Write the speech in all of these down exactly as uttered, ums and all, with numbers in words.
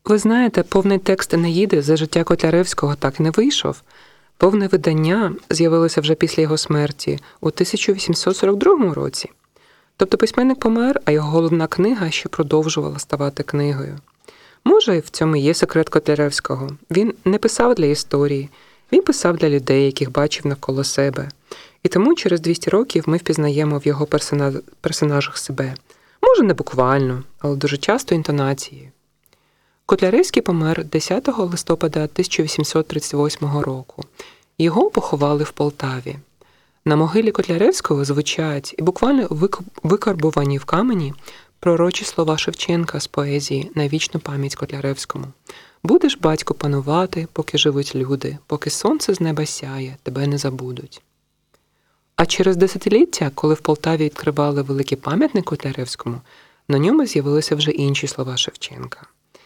Ви знаєте, повний текст «Енеїди» за життя Котляревського так і не вийшов. Повне видання з'явилося вже після його смерті у тисяча вісімсот сорок другому році. Тобто письменник помер, а його головна книга ще продовжувала ставати книгою. Може, в цьому є секрет Котляревського. Він не писав для історії, він писав для людей, яких бачив навколо себе. І тому через двісті років ми впізнаємо в його персона... персонажах себе. Може, не буквально, але дуже часто інтонацією. Котляревський помер десятого листопада тисяча вісімсот тридцять восьмого року. Його поховали в Полтаві. На могилі Котляревського звучать і буквально викарбувані в камені пророчі слова Шевченка з поезії «На вічну пам'ять Котляревському». «Будеш, батько, панувати, поки живуть люди, поки сонце з неба сяє, тебе не забудуть». А через десятиліття, коли в Полтаві відкривали великий пам'ятник Котляревському, на ньому з'явилися вже інші слова Шевченка.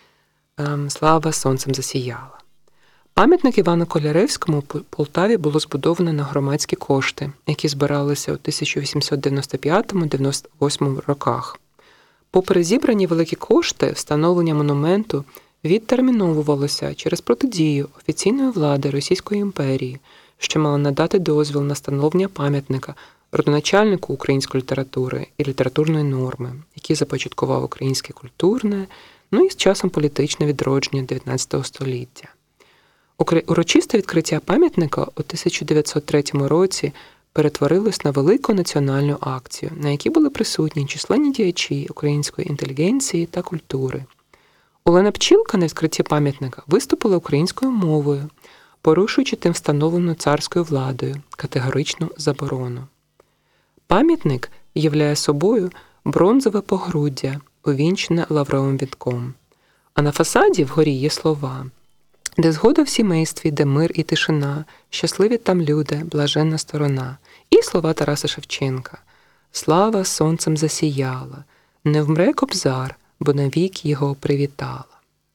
«Слава сонцем засіяла». Пам'ятник Івану Котляревському в Полтаві було збудовано на громадські кошти, які збиралися у тисяча вісімсот дев'яносто п'ятому - дев'яносто восьмому роках. Попри зібрані великі кошти, встановлення монументу відтерміновувалося через протидію офіційної влади Російської імперії, що мала надати дозвіл на встановлення пам'ятника родоначальнику української літератури і літературної норми, який започаткував українське культурне, ну і з часом політичне відродження дев'ятнадцятого століття. Урочисте відкриття пам'ятника у тисяча дев'ятсот третьому році перетворилось на велику національну акцію, на якій були присутні численні діячі української інтелігенції та культури. Олена Пчілка на відкритті пам'ятника виступила українською мовою, порушуючи тим встановлену царською владою категоричну заборону. Пам'ятник являє собою бронзове погруддя, увінчене лавровим вінком. А на фасаді вгорі є слова: «Де згода в сімействі, де мир і тишина, щасливі там люди, блаженна сторона». І слова Тараса Шевченка: «Слава сонцем засіяла, не вмре Кобзар, бо навік його привітала».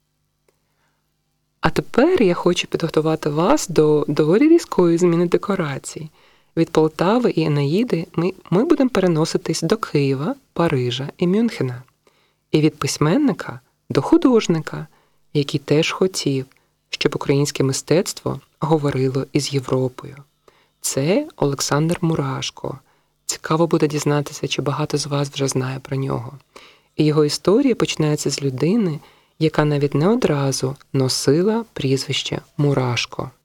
А тепер я хочу підготувати вас до доволі різкої зміни декорацій. Від Полтави і Енеїди ми, ми будемо переноситись до Києва, Парижа і Мюнхена. І від письменника до художника, який теж хотів, щоб українське мистецтво говорило із Європою. Це Олександр Мурашко. Цікаво буде дізнатися, чи багато з вас вже знає про нього. І його історія починається з людини, яка навіть не одразу носила прізвище Мурашко.